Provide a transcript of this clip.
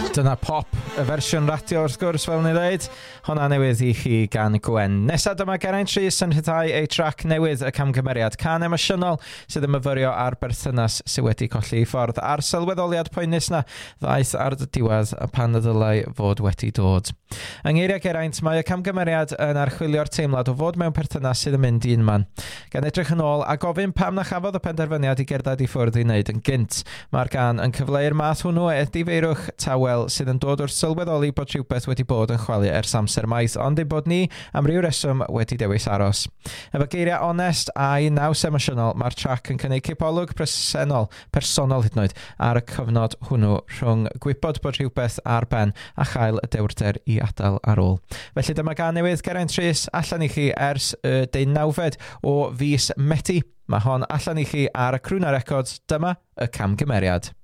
Dyna pop, y fersiwn radio wrth gwrs fel ni ddeud. Honna newydd i chi gan Gwen. Nesa dyma Geraint Rhys yn rhyddhau ei trac newydd y camgymeriad can emosiynol sydd yn myfyrio ar berthynas sydd wedi colli ei ffordd a'r sylweddoliad poenus na ddaeth ar y diwedd pan y ddylai fod wedi dod. Yng ngeiriau Geraint, mae y camgymeriad yn archwilio'r teimlad o fod mewn perthynas sydd yn mynd un man. Gan edrych yn ôl a gofyn pam na chafodd y penderfyniad i gerdded i ffwrdd i wneud yn gynt. Mae'r gan yn cyfleu'r math hwnnw difeirwch tawel sydd yn dod wrth sylweddoli bod rhywbeth wedi bod yn chwalu ers amser maith, ond ein bod ni am ryw reswm wedi dewis aros. Efo geiriau onest a'i naws emosiynol, mae'r trac yn cynnig cipolwg personol hyd yn oed ar y cyfnod hwnnw rhwng gwybod bod rhywbeth ar ben a chael y dewrder i adael ar ôl. Felly dyma gan newydd Geraint Rhys allan i chi ers y 19 o fis Medi. Mae hon allan i chi ar y Crwna Records. Dyma y camgymeriad.